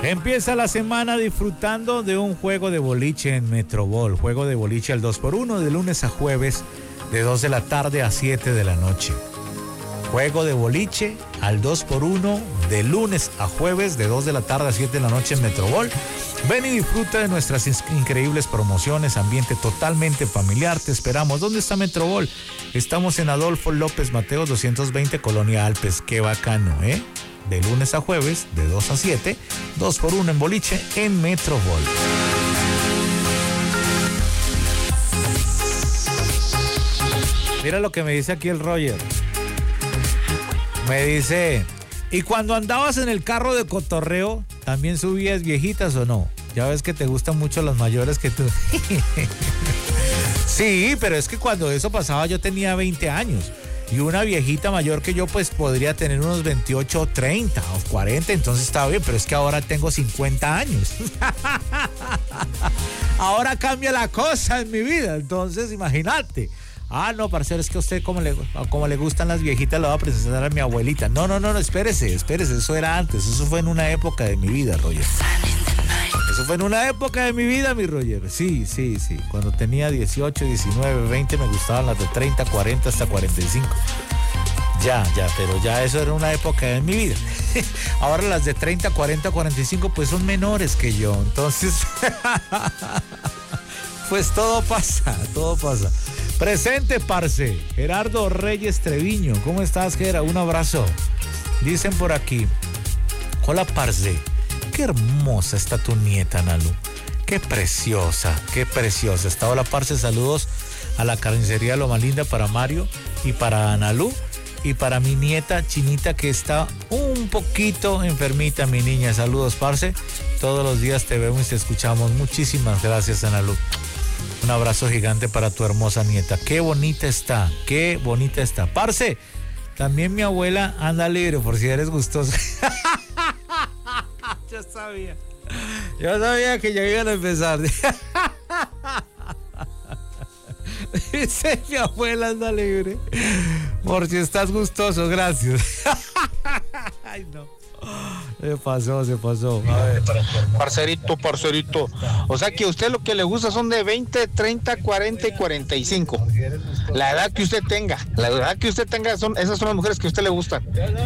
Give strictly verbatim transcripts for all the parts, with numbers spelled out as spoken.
Empieza la semana disfrutando de un juego de boliche en Metrobol. Juego de boliche al dos por uno de lunes a jueves de dos de la tarde a siete de la noche. Juego de boliche al dos por uno de lunes a jueves de dos de la tarde a siete de la noche en Metrobol. Ven y disfruta de nuestras increíbles promociones, ambiente totalmente familiar. Te esperamos. ¿Dónde está Metrobol? Estamos en Adolfo López Mateos doscientos veinte, Colonia Alpes. Qué bacano, ¿eh? De lunes a jueves, de dos a siete, dos por uno en boliche en Metrobol. Mira lo que me dice aquí el Roger. Me dice, ¿y cuando andabas en el carro de cotorreo, también subías viejitas o no? Ya ves que te gustan mucho las mayores que tú. Sí, pero es que cuando eso pasaba yo tenía veinte años. Y una viejita mayor que yo pues podría tener unos veintiocho, treinta o cuarenta, entonces estaba bien, pero es que ahora tengo cincuenta años. Ahora cambia la cosa en mi vida, entonces imagínate. Ah, no, parcero, es que a usted como le, como le gustan las viejitas, lo va a presentar a mi abuelita. No, no, no, no, espérese, espérese, eso era antes, eso fue en una época de mi vida, Roger. Eso fue en una época de mi vida, mi Roger. Sí, sí, sí. Cuando tenía dieciocho, diecinueve, veinte me gustaban las de treinta, cuarenta hasta cuarenta y cinco. Ya, ya, pero ya eso era una época de mi vida. Ahora las de treinta, cuarenta, cuarenta y cinco pues son menores que yo. Entonces, pues todo pasa, todo pasa. Presente, parce. Gerardo Reyes Treviño. ¿Cómo estás, Gera? Un abrazo. Dicen por aquí. Hola, parce. Qué hermosa está tu nieta, Nalu. Qué preciosa, qué preciosa. Está. Hola, parce. Saludos a la carnicería Loma Linda para Mario y para Nalu. Y para mi nieta Chinita, que está un poquito enfermita, mi niña. Saludos, parce. Todos los días te vemos y te escuchamos. Muchísimas gracias, Nalu. Un abrazo gigante para tu hermosa nieta. Qué bonita está, qué bonita está. Parce, también mi abuela anda libre, por si eres gustoso. Yo sabía. Yo sabía que ya iban a empezar. Dice mi abuela anda libre. Por si estás gustoso, gracias. Ay, no. Se pasó, se pasó. A ver. Parcerito, parcerito. O sea que a usted lo que le gusta son de veinte, treinta, cuarenta y cuarenta y cinco. La edad que usted tenga. La edad que usted tenga, son, esas son las mujeres que a usted le gustan.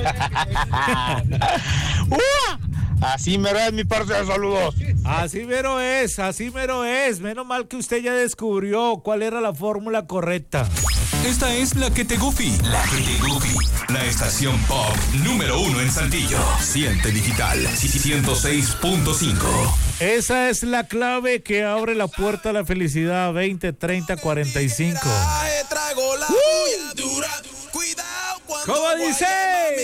Así mero es, mi parce, de saludos. Así mero es, así mero es. Menos mal que usted ya descubrió cuál era la fórmula correcta. Esta es La Que Te Gufi. La Que Te Gufi. La estación pop número uno en Saltillo. Siente Digital ciento seis punto cinco. Esa es la clave que abre la puerta a la felicidad. Veinte, treinta, cuarenta y cinco. ¡Uh! ¿Cómo dice?